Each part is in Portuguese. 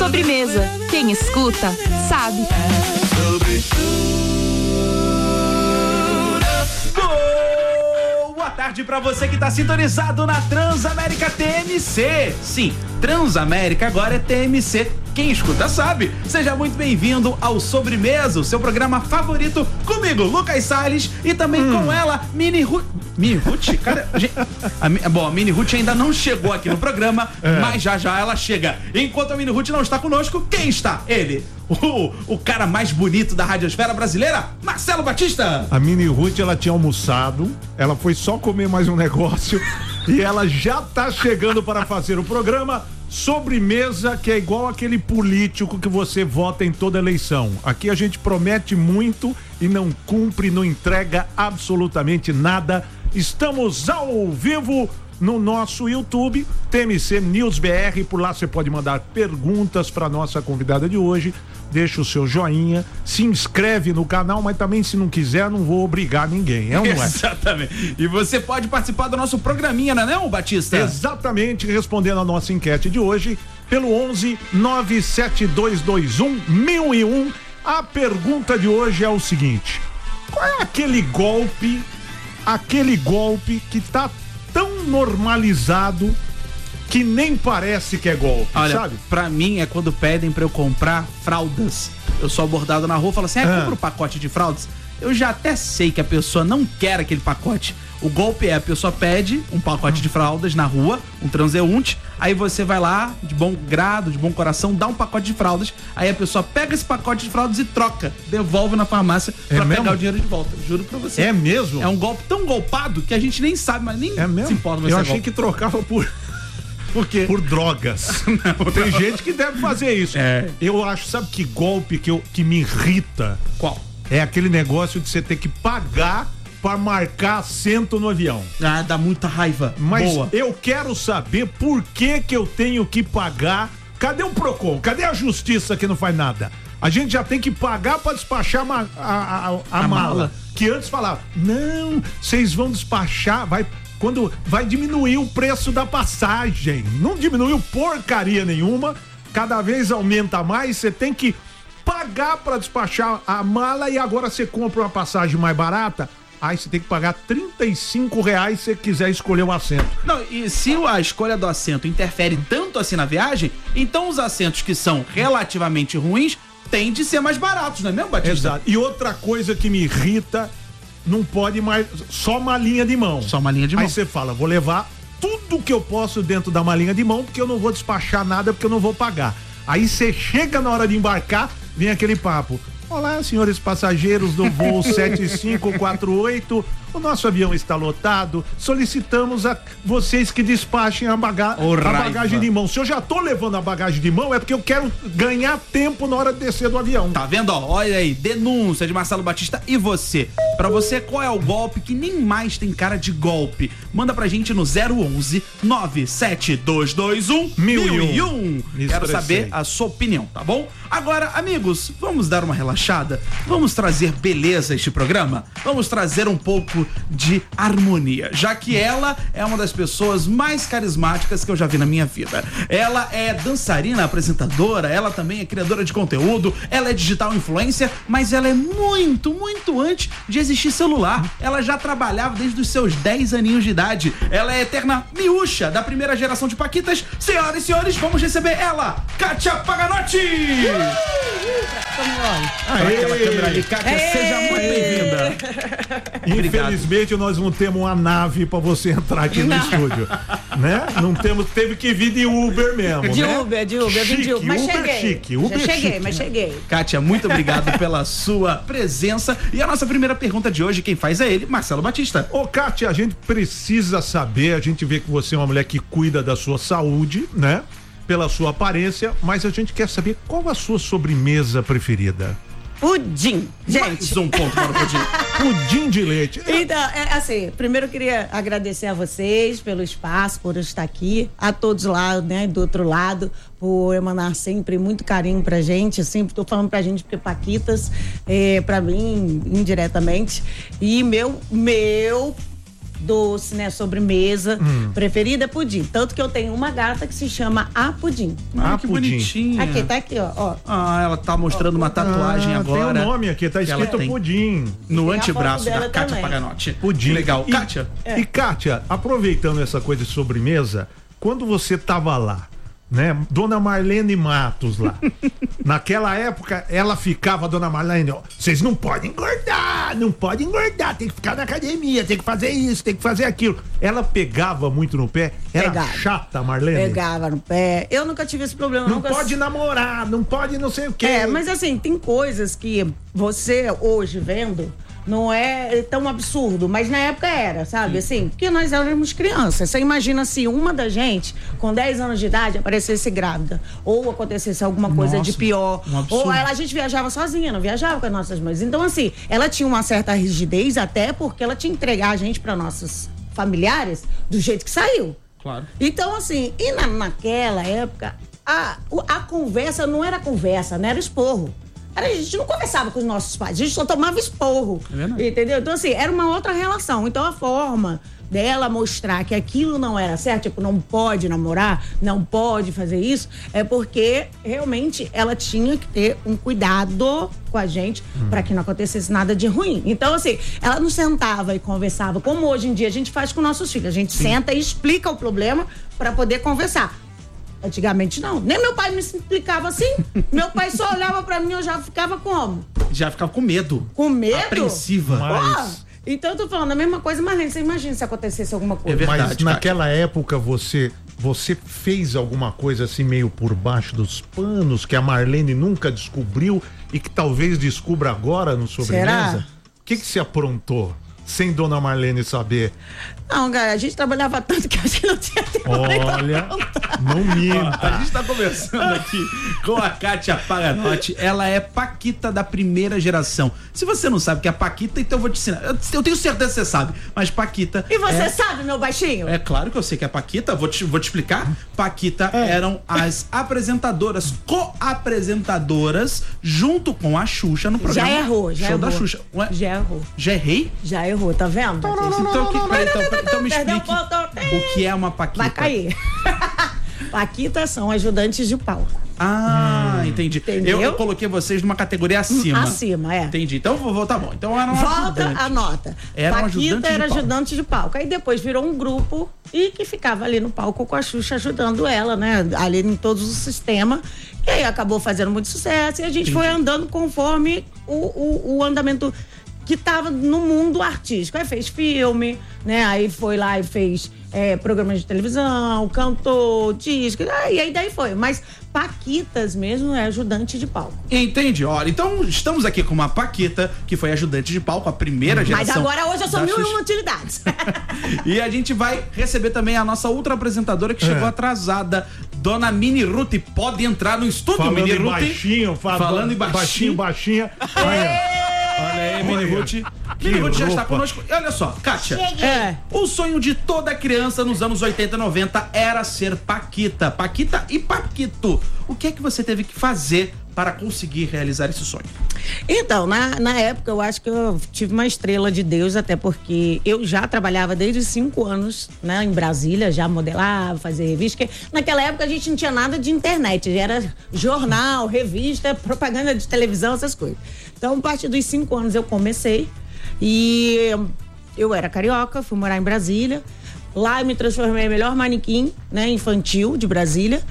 Sobremesa. Quem escuta, sabe. Boa tarde pra você que tá sintonizado na Transamérica TMC. Sim, Transamérica agora é TMC. Quem escuta sabe. Seja muito bem-vindo ao Sobremesa, o seu programa favorito, comigo, Lucas Salles, e também com ela, Mini Ruth. Mini Ruth? Cara, bom, a Mini Ruth ainda não chegou aqui no programa, mas já ela chega. Enquanto a Mini Ruth não está conosco, quem está? Ele, o cara mais bonito da radiosfera brasileira, Marcelo Batista. A Mini Ruth, ela tinha almoçado, ela foi só comer mais um negócio e ela já tá chegando para fazer o programa Sobremesa, que é igual aquele político que você vota em toda eleição. Aqui a gente promete muito e não cumpre, não entrega absolutamente nada. Estamos ao vivo no nosso YouTube, TMC News BR. Por lá você pode mandar perguntas para nossa convidada de hoje. Deixa o seu joinha, se inscreve no canal, mas também, se não quiser, não vou obrigar ninguém, é ou não é? Exatamente. E você pode participar do nosso programinha, não é não, Batista? Exatamente, respondendo a nossa enquete de hoje, pelo 11 97221 1001. A pergunta de hoje é o seguinte: qual é aquele golpe que tá tão normalizado que nem parece que é golpe, olha, sabe? Pra mim é quando pedem pra eu comprar fraldas. Eu sou abordado na rua e falo assim, compra um pacote de fraldas. Eu já até sei que a pessoa não quer aquele pacote. O golpe é, a pessoa pede um pacote de fraldas na rua, um transeunte, aí você vai lá, de bom grado, de bom coração, dá um pacote de fraldas, aí a pessoa pega esse pacote de fraldas e troca, devolve na farmácia pra pegar o dinheiro de volta. Juro pra você. É mesmo? É um golpe tão golpado que a gente nem sabe, mas nem se importa. Eu achei que trocava por drogas. Não. Tem gente que deve fazer isso. Eu acho, sabe que golpe que me irrita? Qual? É aquele negócio de você ter que pagar pra marcar assento no avião. Ah, dá muita raiva. Mas boa. Eu quero saber por que eu tenho que pagar. Cadê o Procon? Cadê a justiça que não faz nada? A gente já tem que pagar pra despachar a mala. Que antes falava, não, vocês vão despachar, quando vai diminuir o preço da passagem. Não diminuiu porcaria nenhuma, cada vez aumenta mais, você tem que pagar para despachar a mala e agora você compra uma passagem mais barata, aí você tem que pagar R$35 se você quiser escolher o assento. Não, e se a escolha do assento interfere tanto assim na viagem, então os assentos que são relativamente ruins têm de ser mais baratos, não é mesmo, Batista? Exato. E outra coisa que me irrita, não pode mais, só malinha de mão. Só malinha de mão. Aí você fala, vou levar tudo que eu posso dentro da malinha de mão, porque eu não vou despachar nada, porque eu não vou pagar. Aí você chega na hora de embarcar, vem aquele papo. Olá, senhores passageiros do voo 7548, o nosso avião está lotado, solicitamos a vocês que despachem a bagagem de mão. Se eu já tô levando a bagagem de mão, é porque eu quero ganhar tempo na hora de descer do avião. Tá vendo, ó? Olha aí, denúncia de Marcelo Batista. E você? Pra você, qual é o golpe que nem mais tem cara de golpe? Manda pra gente no 011 97221 1001. Quero saber a sua opinião, tá bom? Agora, amigos, vamos dar uma relaxada? Vamos trazer beleza a este programa? Vamos trazer um pouco de harmonia, já que ela é uma das pessoas mais carismáticas que eu já vi na minha vida. Ela é dançarina, apresentadora, ela também é criadora de conteúdo, ela é digital influencer, mas ela é muito antes de existir celular. Ela já trabalhava desde os seus 10 aninhos de idade. Ela é eterna miúcha da primeira geração de paquitas. Senhoras e senhores, vamos receber ela, Kátia Paganotti! Aquela câmera ali, Kátia, seja muito bem-vinda. Infelizmente nós não temos uma nave pra você entrar aqui no estúdio, né? Não temos, teve que vir de Uber mesmo, de né? Uber, vim de Uber, mas cheguei. Kátia, muito obrigado pela sua presença. E a nossa primeira pergunta de hoje, quem faz é ele, Marcelo Batista. Ô, Kátia, a gente precisa saber, a gente vê que você é uma mulher que cuida da sua saúde, né? Pela sua aparência, mas a gente quer saber qual a sua sobremesa preferida. Pudim, gente. Mais um ponto para o pudim. Pudim de leite. Então, assim, primeiro eu queria agradecer a vocês pelo espaço, por eu estar aqui, a todos lá, né, do outro lado, por emanar sempre muito carinho pra gente. Eu sempre tô falando pra gente porque Paquitas, pra mim, indiretamente. E meu doce, né? Sobremesa. Preferida é pudim. Tanto que eu tenho uma gata que se chama A Pudim. Que bonitinha. Aqui, tá aqui, ó. Ela tá mostrando uma tatuagem agora. Tem o nome aqui, tá escrito pudim. No antebraço da Kátia Paganotti. Pudim. Legal. Kátia? E Kátia, aproveitando essa coisa de sobremesa, quando você tava lá, né? Dona Marlene Matos lá. Naquela época, ela ficava, Dona Marlene, ó, vocês não podem engordar, tem que ficar na academia, tem que fazer isso, tem que fazer aquilo. Ela pegava muito no pé, era chata, Marlene? Pegava no pé. Eu nunca tive esse problema. Não pode namorar, não pode não sei o quê. Mas assim, tem coisas que você hoje vendo não é tão absurdo, mas na época era, sabe? Assim, porque nós éramos crianças. Você imagina se uma da gente, com 10 anos de idade, aparecesse grávida, ou acontecesse alguma coisa de pior, ou a gente viajava sozinha, não viajava com as nossas mães. Então, assim, ela tinha uma certa rigidez, até porque ela tinha que entregar a gente para nossos familiares do jeito que saiu. Claro. Então, assim, e naquela época, a conversa não era conversa, não era esporro. A gente não conversava com os nossos pais, a gente só tomava esporro, entendeu? Então, assim, era uma outra relação. Então, a forma dela mostrar que aquilo não era certo, tipo, não pode namorar, não pode fazer isso, é porque realmente ela tinha que ter um cuidado com a gente para que não acontecesse nada de ruim. Então, assim, ela não sentava e conversava, como hoje em dia a gente faz com nossos filhos. A gente senta e explica o problema para poder conversar. Antigamente não. Nem meu pai me explicava assim. Meu pai só olhava pra mim e eu já ficava como? Já ficava com medo. Com medo? Apreensiva. Então eu tô falando a mesma coisa, Marlene, você imagina se acontecesse alguma coisa. É verdade, mas naquela época você fez alguma coisa assim meio por baixo dos panos que a Marlene nunca descobriu e que talvez descubra agora no Sobremesa? O que você aprontou? Sem Dona Marlene saber. Não, cara, a gente trabalhava tanto que a gente não tinha tempo. Olha, não minta. A gente tá conversando aqui com a Kátia Paganotti. Ela é Paquita da primeira geração. Se você não sabe o que é Paquita, então eu vou te ensinar. Eu tenho certeza que você sabe, mas Paquita... E você sabe, meu baixinho? É claro que eu sei que é Paquita, vou te explicar. Paquita eram as apresentadoras, co-apresentadoras, junto com a Xuxa no programa. Já errou. Da Xuxa. Já errou. Já errei? Já errou, tá vendo? Então me explique o que é uma Paquita. Vai cair. Paquita são ajudantes de palco. Entendi. Eu coloquei vocês numa categoria acima. Acima, é. Entendi. Então tá bom. Então eram Volta ajudantes. a nota. Paquita era ajudante de palco. Aí depois virou um grupo e que ficava ali no palco com a Xuxa ajudando ela, né? Ali em todos os sistemas. E aí acabou fazendo muito sucesso e a gente foi andando conforme o andamento que tava no mundo artístico. Aí fez filme, né? Aí foi lá e fez programas de televisão, cantou, disco, e aí daí foi. Mas Paquitas mesmo é ajudante de palco. Entendi. Olha, então estamos aqui com uma Paquita, que foi ajudante de palco, a primeira geração. Mas agora hoje eu sou 1001 utilidades. E a gente vai receber também a nossa outra apresentadora que chegou atrasada, Dona Mini Ruth. Pode entrar no estúdio, falando Mini em Ruth. Baixinho, falando em baixinho. Baixinha. Olha aí, Mini Ruth. Mini Ruth já está conosco. E olha só, Kátia. O sonho de toda criança nos anos 80 e 90 era ser Paquita. Paquita e Paquito. O que é que você teve que fazer para conseguir realizar esse sonho? Então, na época, eu acho que eu tive uma estrela de Deus, até porque eu já trabalhava desde 5 anos, né, em Brasília, já modelava, fazia revista, porque naquela época a gente não tinha nada de internet, era jornal, revista, propaganda de televisão, essas coisas. Então, a partir dos 5 anos eu comecei e eu era carioca, fui morar em Brasília. Lá eu me transformei em melhor manequim, né, infantil de Brasília.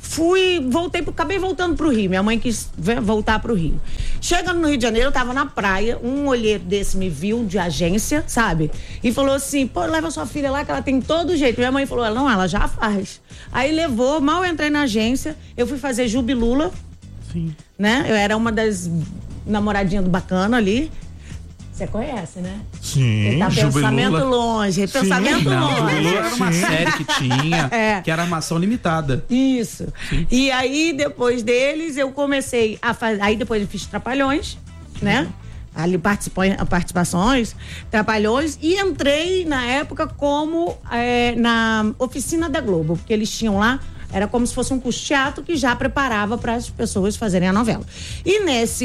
Acabei voltando pro Rio. Minha mãe quis voltar pro Rio. Chegando no Rio de Janeiro, eu tava na praia, um olheiro desse me viu de agência, sabe? E falou assim, pô, leva sua filha lá que ela tem todo jeito. Minha mãe falou, não, ela já faz. Aí levou, mal eu entrei na agência, eu fui fazer Jubilula. Sim. Né? Eu era uma das namoradinhas do Bacana ali. Você conhece, né? Sim, ele tá pensamento longe, pensamento longe. Jubilula era uma série que tinha, que era Armação Limitada. Isso. Sim. E aí, depois deles, eu comecei a fazer. Aí depois eu fiz Trapalhões, né? Ali participações, Trapalhões, e entrei na época como na oficina da Globo, porque eles tinham lá. Era como se fosse um curso de teatro que já preparava para as pessoas fazerem a novela. E nesse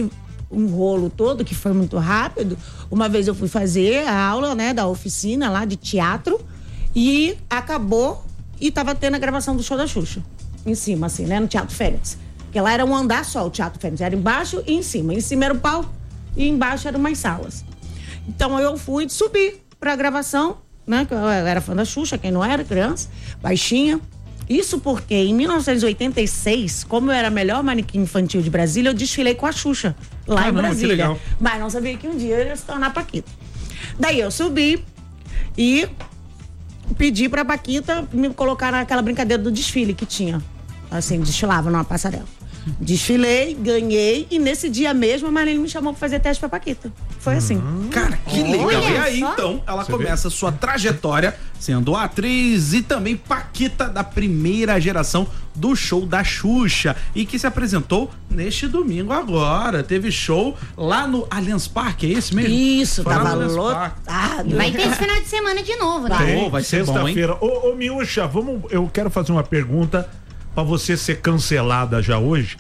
um rolo todo, que foi muito rápido. Uma vez eu fui fazer a aula, né, da oficina lá de teatro e acabou e tava tendo a gravação do show da Xuxa. Em cima, assim, né, no Teatro Fênix. Porque lá era um andar só, o Teatro Fênix. Era embaixo e em cima. Em cima era o palco e embaixo eram umas salas. Então eu fui subir pra gravação, né, que eu era fã da Xuxa, quem não era, criança, baixinha. Isso porque em 1986, como eu era a melhor manequim infantil de Brasília, eu desfilei com a Xuxa, lá em Brasília. Que legal. Mas não sabia que um dia eu ia se tornar Paquita. Daí eu subi e pedi pra Paquita me colocar naquela brincadeira do desfile que tinha. Assim, desfilava numa passarela. Desfilei, ganhei e nesse dia mesmo a Marlene me chamou pra fazer teste pra Paquita. Foi assim. Cara, que legal. E aí, então, ela começa sua trajetória sendo atriz e também Paquita da primeira geração do show da Xuxa e que se apresentou neste domingo agora. Teve show lá no Allianz Parque, é esse mesmo? Isso, tava lotado. Vai ter esse final de semana de novo, né? Vai ser sexta-feira. Ô, Miúcha, eu quero fazer uma pergunta pra você ser cancelada já hoje.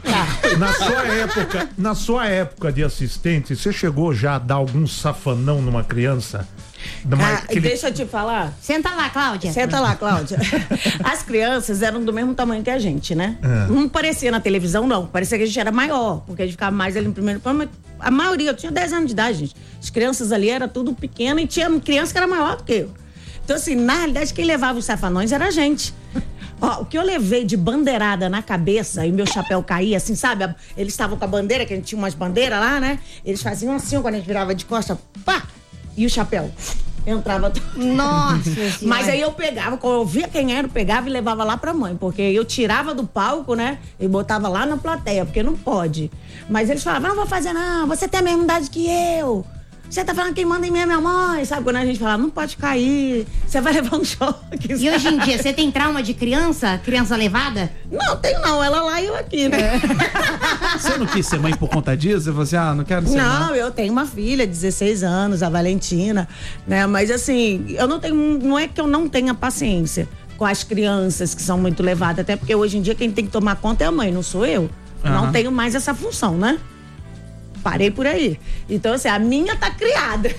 Na sua época de assistente, você chegou já a dar algum safanão numa criança? Deixa eu te falar. Senta lá, Cláudia. Senta lá, Cláudia. As crianças eram do mesmo tamanho que a gente, né? Não parecia na televisão, não. Parecia que a gente era maior, porque a gente ficava mais ali no primeiro plano. A maioria, eu tinha 10 anos de idade, gente. As crianças ali eram tudo pequeno e tinha criança que era maior do que eu. Então, assim, na realidade, quem levava os safanões era a gente. Ó, o que eu levei de bandeirada na cabeça e meu chapéu caía, assim, sabe? Eles estavam com a bandeira, que a gente tinha umas bandeiras lá, né? Eles faziam assim, quando a gente virava de costa, pá! E o chapéu entrava. Nossa! Mas aí eu pegava, quando eu via quem era, eu pegava e levava lá pra mãe, porque eu tirava do palco, né? E botava lá na plateia, porque não pode. Mas eles falavam, não vou fazer não, você tem a mesma idade que eu. Você tá falando quem manda em mim é minha mãe, sabe? Quando a gente fala, não pode cair, você vai levar um choque. E hoje em dia, você tem trauma de criança? Criança levada? Não, tenho não, ela lá e eu aqui, né? Você não quis ser mãe por conta disso? Você falou assim, não quero ser mãe. Não, eu tenho uma filha de 16 anos, a Valentina, né? Mas assim, eu não tenho, não é que eu não tenha paciência com as crianças que são muito levadas, até porque hoje em dia quem tem que tomar conta é a mãe, não sou eu. Não tenho mais essa função, né? Parei por aí. Então, assim, a minha tá criada.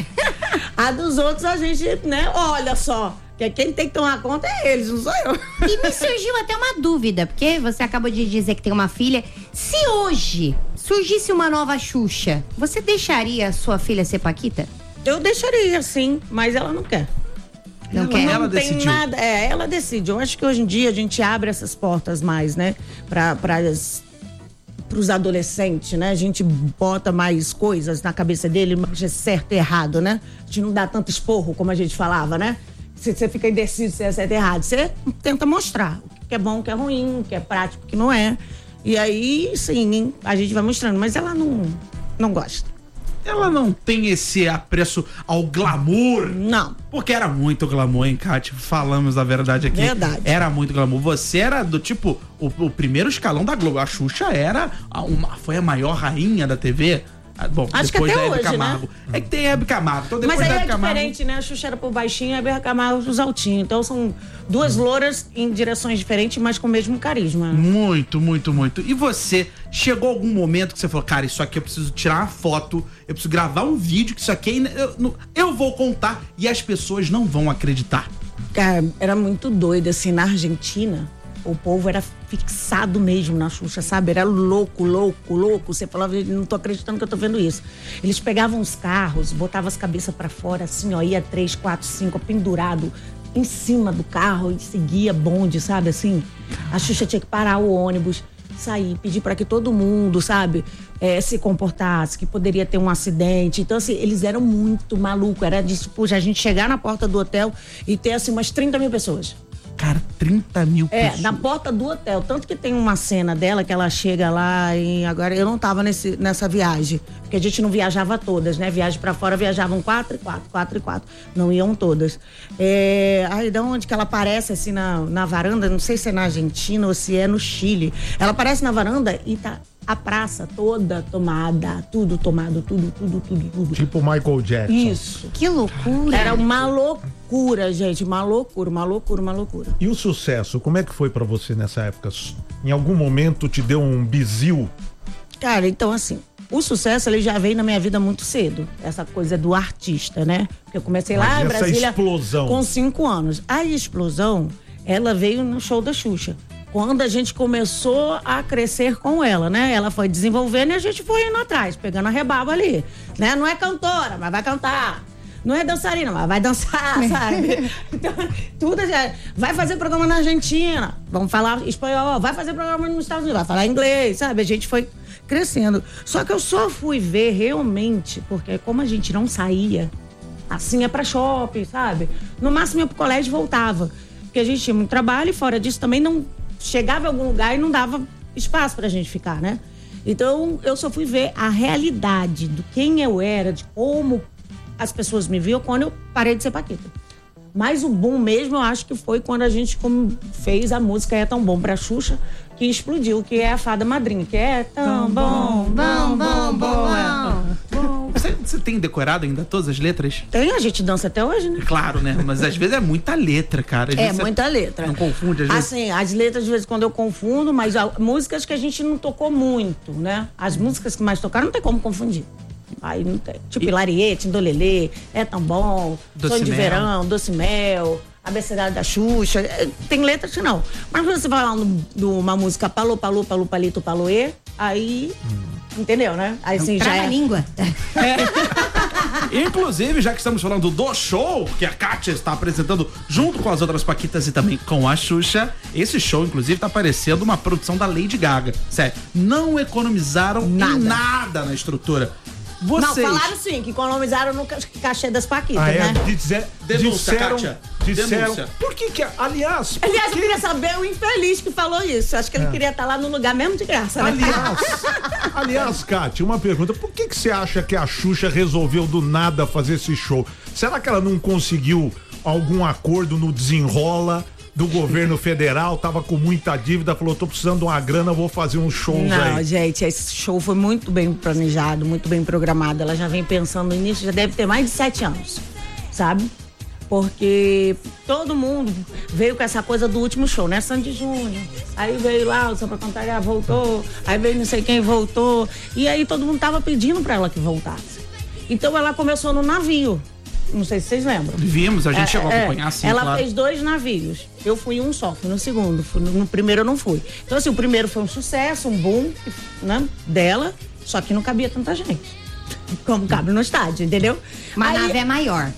A dos outros, a gente, né, olha só. Que quem tem que tomar conta é eles, não sou eu. E me surgiu até uma dúvida, porque você acabou de dizer que tem uma filha. Se hoje surgisse uma nova Xuxa, você deixaria a sua filha ser Paquita? Eu deixaria, sim, mas ela não quer. Não quer? Não Ela tem decidiu. nada. Ela decide. Eu acho que hoje em dia a gente abre essas portas mais, né? Pros adolescentes, né? A gente bota mais coisas na cabeça dele, mais certo e errado, né? A gente não dá tanto esporro, como a gente falava, né? Se você fica indeciso se é certo e errado, você tenta mostrar o que é bom, o que é ruim, o que é prático, o que não é. E aí, sim, a gente vai mostrando, mas ela não gosta. Ela não tem esse apreço ao glamour. Não. Porque era muito glamour, hein, Kátia? Falamos a verdade aqui. Verdade. Era muito glamour. Você era do tipo, o primeiro escalão da Globo. A Xuxa era foi a maior rainha da TV. Bom, acho depois que até da Hebe hoje, Camargo. né? É que tem Hebe Camargo. Então depois Mas aí da Hebe é Camargo, diferente, né? A Xuxa era por baixinho e a Hebe Camargo pros altinhos. Então são duas louras em direções diferentes, mas com o mesmo carisma. Muito, muito, muito. E você, chegou algum momento que você falou, cara, isso aqui eu preciso tirar uma foto, eu preciso gravar um vídeo, que isso aqui eu vou contar e as pessoas não vão acreditar. Cara, era muito doido, assim, na Argentina, o povo era fixado mesmo na Xuxa, sabe? Era louco. Você falava, não tô acreditando que eu tô vendo isso. Eles pegavam os carros, botavam as cabeças pra fora, assim, ó, ia 3, 4, 5, pendurado em cima do carro e seguia bonde, sabe, assim? A Xuxa tinha que parar o ônibus, sair, pedir para que todo mundo, sabe, se comportasse, que poderia ter um acidente. Então, assim, eles eram muito malucos. Era de, tipo, a gente chegar na porta do hotel e ter, assim, umas 30 mil pessoas. Cara, 30 mil pessoas. Na porta do hotel. Tanto que tem uma cena dela que ela chega lá e agora eu não tava nessa viagem, porque a gente não viajava todas, né? Viagem pra fora viajavam 4 e 4. Não iam todas. Aí de onde que ela aparece assim na varanda, não sei se é na Argentina ou se é no Chile. Ela aparece na varanda e tá a praça toda tomada, tudo tomado, tudo. Tipo Michael Jackson. Isso. Que loucura. Era uma loucura, gente, uma loucura. E o sucesso, como é que foi pra você nessa época? Em algum momento te deu um bizil? Cara, então assim, o sucesso ele já veio na minha vida muito cedo. Essa coisa do artista, né? Porque eu comecei lá em Brasília explosão. Com 5 anos. A explosão, ela veio no show da Xuxa. Quando a gente começou a crescer com ela, né? Ela foi desenvolvendo e a gente foi indo atrás, pegando a rebaba ali, né? Não é cantora, mas vai cantar. Não é dançarina, mas vai dançar, sabe? Então, tudo já... Vai fazer programa na Argentina, vamos falar espanhol. Vai fazer programa nos Estados Unidos, vai falar inglês, sabe? A gente foi crescendo. Só que eu só fui ver realmente, porque como a gente não saía, assim, é pra shopping, sabe? No máximo ia pro colégio e voltava. Porque a gente tinha muito trabalho e fora disso também não... Chegava em algum lugar e não dava espaço pra gente ficar, né? Então, eu só fui ver a realidade do quem eu era, de como as pessoas me viam quando eu parei de ser paquita. Mas o boom mesmo, eu acho que foi quando a gente fez a música É Tão Bom pra Xuxa, que explodiu, que é a Fada Madrinha, que é tão bom, bom, bom, bom. Você tem decorado ainda todas as letras? Tem, a gente dança até hoje, né? Claro, né? Mas às vezes é muita letra, cara. É muita letra. Não confunde às vezes? Assim, as letras de vez em quando eu confundo, mas músicas que a gente não tocou muito, né? As músicas que mais tocaram não tem como confundir. Aí não tem. Tipo, Hilariete, Indolelê, É Tão Bom, Sonho de Verão, Doce Mel, Abecedário da Xuxa. Tem letras que não. Mas quando você vai lá numa música Palô, Palô, Palô, Palito, Paloê, aí... Entendeu, né? Aí assim, já é... língua. Inclusive, já que estamos falando do show que a Kátia está apresentando junto com as outras paquitas e também com a Xuxa, esse show, inclusive, tá parecendo uma produção da Lady Gaga. Sério, não economizaram em nada na estrutura. Vocês... Não, falaram sim, que economizaram no cachê das paquitas, né? Denúncia, Kátia. Disseram. Por que aliás... Aliás, eu queria saber o infeliz que falou isso. Acho que ele queria estar lá no lugar mesmo de graça, né? Aliás, Kátia, uma pergunta. Por que você acha que a Xuxa resolveu do nada fazer esse show? Será que ela não conseguiu algum acordo no desenrola do governo federal? Tava com muita dívida, falou, tô precisando de uma grana, vou fazer uns shows aí. Não, gente, esse show foi muito bem planejado, muito bem programado. Ela já vem pensando nisso, já deve ter mais de 7 anos, sabe? Porque todo mundo veio com essa coisa do último show, né? Sandy Júnior. Aí veio lá, o Samba Cantaria voltou. Aí veio não sei quem voltou. E aí todo mundo tava pedindo pra ela que voltasse. Então ela começou no navio. Não sei se vocês lembram. Vimos, a gente chegou a acompanhar, sim, ela claro. fez 2 navios. Eu fui um só, fui no segundo. No primeiro eu não fui. Então assim, o primeiro foi um sucesso, um boom, né, dela. Só que não cabia tanta gente. Como cabe no estádio, entendeu? Mas a nave é maior.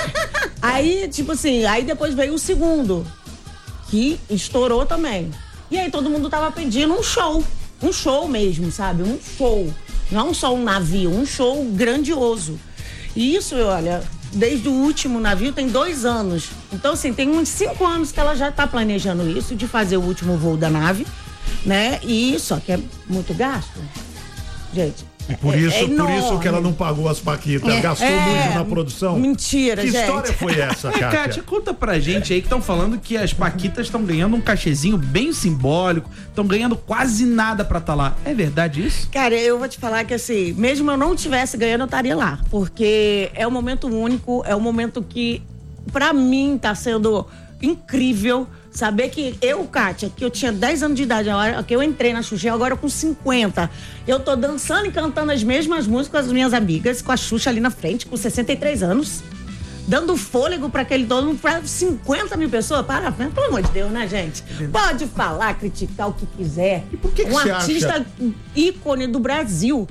Aí, tipo assim, aí depois veio o segundo, que estourou também. E aí todo mundo tava pedindo um show mesmo, sabe? Um show. Não só um navio, um show grandioso. E isso, olha, desde o último navio tem 2 anos. Então, assim, tem uns 5 anos que ela já tá planejando isso, de fazer o último voo da nave, né? E só que é muito gasto. Gente. Por isso que ela não pagou as paquitas, gastou muito na produção. Mentira, que gente. Que história foi essa, Kátia? Kátia, conta pra gente aí que estão falando que as paquitas estão ganhando um cachezinho bem simbólico, estão ganhando quase nada pra estar lá. É verdade isso? Cara, eu vou te falar que assim, mesmo eu não tivesse ganhando, eu estaria lá. Porque é um momento único, é um momento que, pra mim, tá sendo incrível. Saber que eu, Kátia, que eu tinha 10 anos de idade, a hora que eu entrei na Xuxa, agora com 50, eu tô dançando e cantando as mesmas músicas com as minhas amigas, com a Xuxa ali na frente, com 63 anos, dando fôlego pra aquele todo mundo, pra 50 mil pessoas. Para, pelo amor de Deus, né, gente? Pode falar, criticar o que quiser. E por que você artista acha? ícone do Brasil.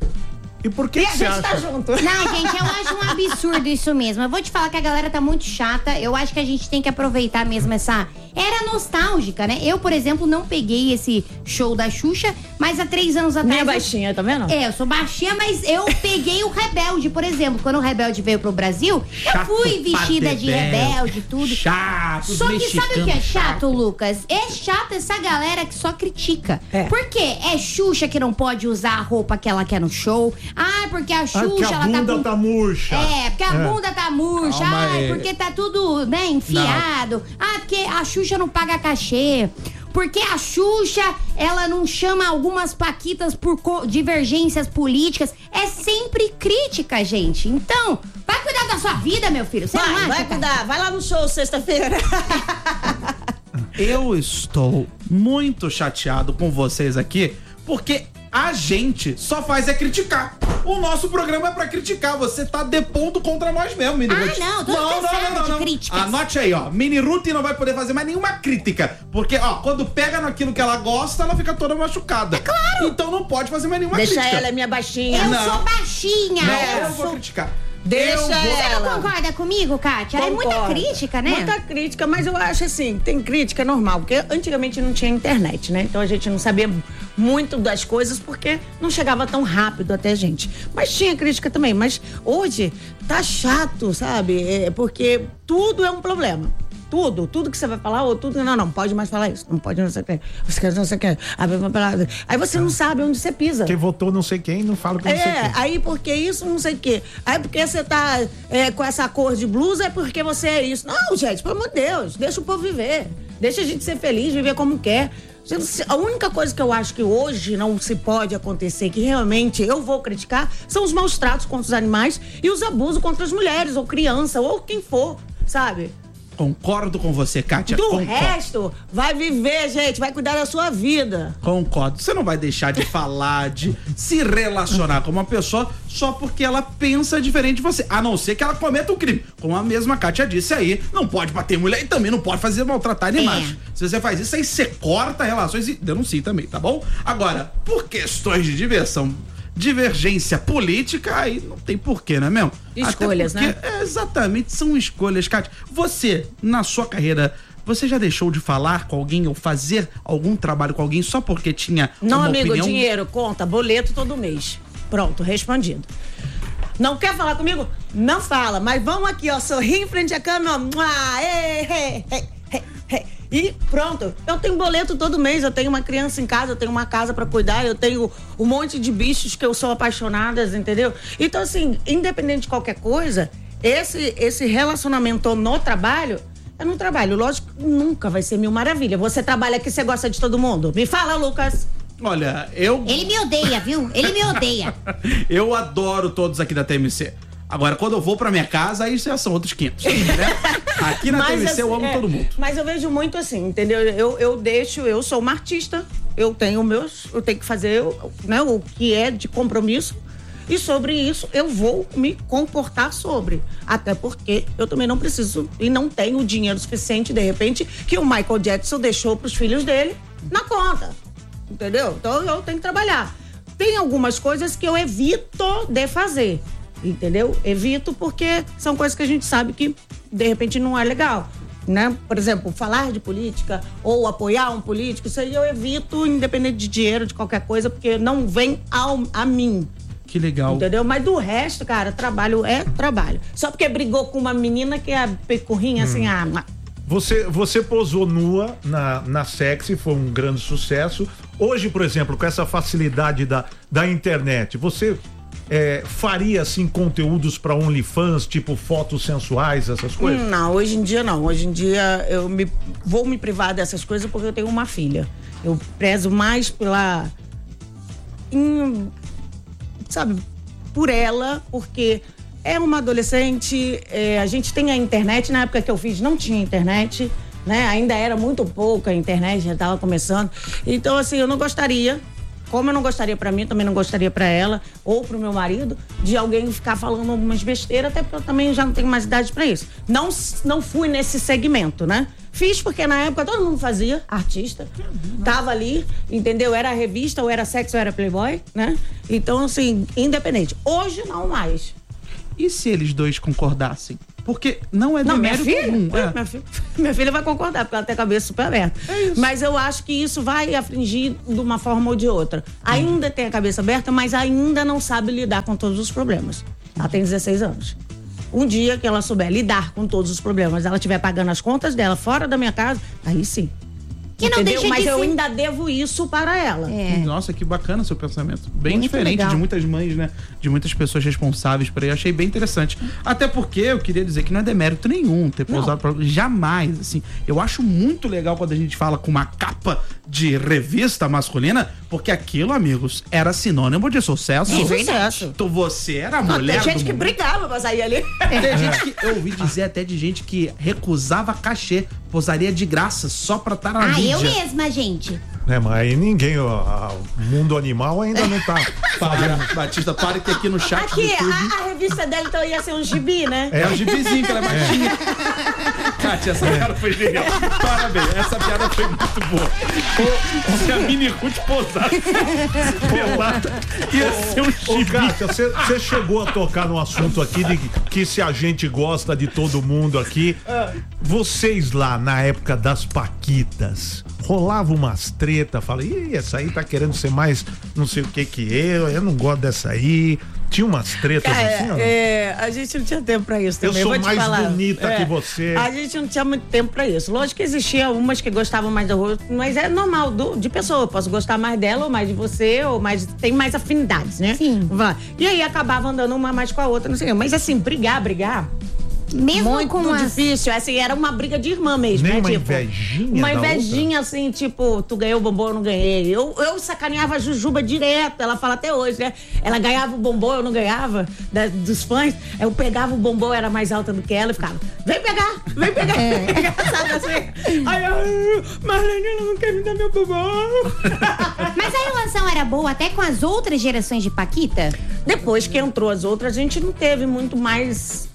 E por que você acha? Tá junto. Não, gente, eu acho um absurdo isso mesmo. Eu vou te falar que a galera tá muito chata. Eu acho que a gente tem que aproveitar mesmo essa era nostálgica, né? Eu, por exemplo, não peguei esse show da Xuxa, mas há 3 anos atrás... Nem baixinha, tá vendo? Eu sou baixinha, mas eu peguei o Rebelde, por exemplo. Quando o Rebelde veio pro Brasil, chato, eu fui vestida de rebelde, tudo. Chato, só que sabe o que é chato, Lucas? É chato essa galera que só critica. Por quê? É Xuxa que não pode usar a roupa que ela quer no show. Ah, porque a Xuxa, porque a bunda tá murcha. Porque a bunda tá murcha. Porque tá tudo, né, enfiado. Não. Porque a Xuxa não paga cachê. Porque a Xuxa, ela não chama algumas paquitas por divergências políticas. É sempre crítica, gente. Então, vai cuidar da sua vida, meu filho. Você não acha, vai cuidar. Vai lá no show sexta-feira. Eu estou muito chateado com vocês aqui, porque A gente só faz é criticar. O nosso programa é pra criticar. Você tá depondo contra nós mesmo, Mini Ruth. Não, tô cansada de críticas. Anote aí, ó. Mini Ruth não vai poder fazer mais nenhuma crítica. Porque, ó, quando pega naquilo que ela gosta, ela fica toda machucada. É claro. Então não pode fazer mais nenhuma crítica. Deixa ela, é minha baixinha. Eu sou baixinha. Não, eu vou criticar. Deixa Você não ela. concorda comigo, Kátia? É muita Concordo. crítica, né? Muita crítica, mas eu acho assim, tem crítica normal, porque antigamente não tinha internet, né? Então a gente não sabia muito das coisas porque não chegava tão rápido até a gente. Mas tinha crítica também, mas hoje tá chato, sabe? Porque tudo é um problema. Tudo que você vai falar, ou tudo, não pode mais falar isso, não pode não sei o que, você quer não sei o que, aí você não sabe onde você pisa. Quem votou não sei quem, não fala que não sei quem. Aí porque isso, não sei o que, aí porque você tá com essa cor de blusa, é porque você é isso. Não, gente, pelo amor de Deus, deixa o povo viver, deixa a gente ser feliz, viver como quer. A única coisa que eu acho que hoje não se pode acontecer, que realmente eu vou criticar, são os maus tratos contra os animais e os abusos contra as mulheres, ou criança, ou quem for, sabe? Concordo com você, Kátia. Resto, vai viver, gente, vai cuidar da sua vida. Concordo. Você não vai deixar de falar, de se relacionar com uma pessoa só porque ela pensa diferente de você. A não ser que ela cometa um crime. Como a mesma Kátia disse aí, não pode bater mulher e também não pode fazer maltratar animais. Se você faz isso, aí você corta relações e denuncia também, tá bom? Agora, por questões de divergência política, aí não tem porquê, não é mesmo? Escolhas, né? Exatamente, são escolhas, Kátia. Você, na sua carreira, você já deixou de falar com alguém ou fazer algum trabalho com alguém só porque tinha não, uma amigo, opinião? dinheiro, conta, boleto todo mês. Pronto, respondido. Não quer falar comigo? Não fala, mas vamos aqui, ó, sorrir em frente à câmera, e pronto, eu tenho boleto todo mês, eu tenho uma criança em casa, eu tenho uma casa pra cuidar, eu tenho um monte de bichos que eu sou apaixonada, entendeu? Então assim, independente de qualquer coisa, esse relacionamento no trabalho, é no trabalho, lógico que nunca vai ser mil maravilha. Você trabalha aqui, você gosta de todo mundo? Me fala, Lucas. Olha, Ele me odeia, viu? Ele me odeia. Eu adoro todos aqui da TMC. Agora, quando eu vou pra minha casa, aí já são outros 500, né? Aqui na TMC assim, eu amo todo mundo. Mas eu vejo muito assim, entendeu? Eu sou uma artista, eu tenho que fazer, né, o que é de compromisso. E sobre isso, eu vou me comportar sobre. Até porque eu também não preciso e não tenho dinheiro suficiente, de repente, que o Michael Jackson deixou pros filhos dele na conta. Entendeu? Então eu tenho que trabalhar. Tem algumas coisas que eu evito de fazer. Entendeu? Evito porque são coisas que a gente sabe que de repente não é legal, né? Por exemplo, falar de política ou apoiar um político, isso aí eu evito, independente de dinheiro, de qualquer coisa, porque não vem a mim. Que legal. Entendeu? Mas do resto, cara, trabalho é trabalho. Só porque brigou com uma menina que é pecurrinha, assim, Você posou nua na Sexy, foi um grande sucesso. Hoje, por exemplo, com essa facilidade da internet, você faria, assim, conteúdos para OnlyFans, tipo fotos sensuais, essas coisas? Não, hoje em dia não. Hoje em dia eu vou me privar dessas coisas porque eu tenho uma filha. Eu prezo mais sabe, por ela, porque é uma adolescente, a gente tem a internet, na época que eu fiz não tinha internet, né? Ainda era muito pouca a internet, já estava começando. Então, assim, eu não gostaria, como eu não gostaria pra mim, também não gostaria pra ela, ou pro meu marido, de alguém ficar falando algumas besteiras, até porque eu também já não tenho mais idade pra isso. Não fui nesse segmento, né? Fiz porque na época todo mundo fazia, artista, tava ali, entendeu? Era revista, ou era sexo, ou era Playboy, né? Então, assim, independente. Hoje, não mais. E se eles dois concordassem? Porque não é demérito comum. Minha filha vai concordar, porque ela tem a cabeça super aberta. Mas eu acho que isso vai afligir de uma forma ou de outra. Ainda tem a cabeça aberta, mas ainda não sabe lidar com todos os problemas. Ela tem 16 anos. Um dia que ela souber lidar com todos os problemas, ela estiver pagando as contas dela fora da minha casa, aí sim. Que não deixa Mas de eu ser... ainda devo isso para ela. Nossa, que bacana seu pensamento. Bem Muito diferente legal. de muitas mães, né? De muitas pessoas responsáveis por aí. Achei bem interessante. Até porque eu queria dizer que não é demérito nenhum ter pousado pra... Jamais, assim. Eu acho muito legal quando a gente fala com uma capa de revista masculina, porque aquilo, amigos, era sinônimo de sucesso. Sucesso. Então você era a mulher Tem gente do que momento. brigava pra sair ali. Tem gente que, eu ouvi dizer até de gente que recusava cachê, posaria de graça só pra estar na mídia. Eu mesma, gente. Mas aí ninguém, o mundo animal ainda não tá. Batista, pare que aqui no chat aqui, a revista dela então ia ser um gibi, né? É um gibizinho, que ela é baixinha. Kátia, essa piada foi genial. Parabéns, essa piada foi muito boa. Se a Mini Ruth pousasse pelada, ia ser um gibi. Kátia, você chegou a tocar no assunto aqui de que se a gente gosta de todo mundo aqui, vocês lá na época das paquitas, rolava umas treta, fala, essa aí tá querendo ser mais não sei o que eu não gosto dessa aí. Tinha umas tretas assim, ó. A gente não tinha tempo pra isso também. Eu sou mais bonita que você. A gente não tinha muito tempo pra isso. Lógico que existia umas que gostavam mais da outra, mas é normal de pessoa. Eu posso gostar mais dela ou mais de você, ou mais, tem mais afinidades, né? Sim. E aí acabava andando uma mais com a outra, não sei. Mas assim, brigar. Mesmo muito com difícil, assim, era uma briga de irmã mesmo, nem né? uma Tipo, invejinha uma invejinha assim, tipo, tu ganhou o bombom, eu não ganhei. Eu sacaneava a Jujuba direto, ela fala até hoje, né? Ela ganhava o bombom, eu não ganhava, dos fãs. Eu pegava o bombom, era mais alta do que ela e ficava, vem pegar, sabe assim? Aí Marlene, ela não quer me dar meu bombom. Mas a relação era boa até com as outras gerações de paquita? Depois que entrou as outras, a gente não teve muito mais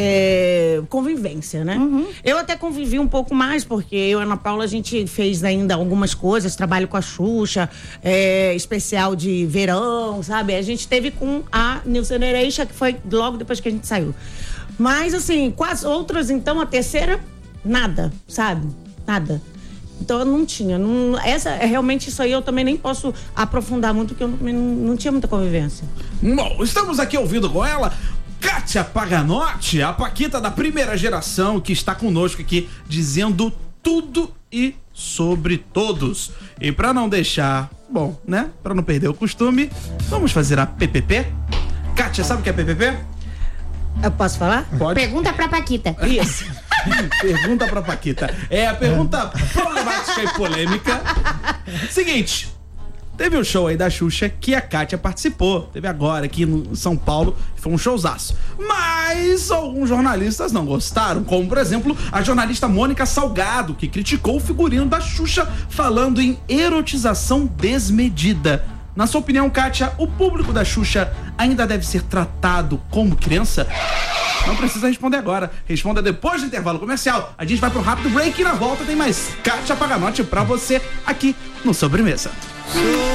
convivência, né? Eu até convivi um pouco mais, porque eu e a Ana Paula, a gente fez ainda algumas coisas, trabalho com a Xuxa, especial de verão, sabe? A gente teve com a New Generation, que foi logo depois que a gente saiu. Mas, assim, com as outras, então, a terceira, nada, sabe? Nada. Então eu não tinha. Realmente isso aí eu também nem posso aprofundar muito, porque eu não tinha muita convivência. Bom, estamos aqui ouvindo com ela Kátia Paganotti, a paquita da primeira geração, que está conosco aqui dizendo tudo e sobre todos. E para não deixar, bom, né? Para não perder o costume, vamos fazer a PPP. Kátia, sabe o que é PPP? Eu posso falar? Pode. Pergunta pra Paquita. Isso. Pergunta pra Paquita. É a pergunta problemática e polêmica. Seguinte. Teve um show aí da Xuxa que a Kátia participou. Teve agora aqui no São Paulo. Foi um showzaço. Mas alguns jornalistas não gostaram. Como, por exemplo, a jornalista Mônica Salgado, que criticou o figurino da Xuxa falando em erotização desmedida. Na sua opinião, Kátia, o público da Xuxa ainda deve ser tratado como criança? Não precisa responder agora. Responda depois do intervalo comercial. A gente vai pro rápido break e na volta tem mais Kátia Paganotti pra você aqui no Sobremesa.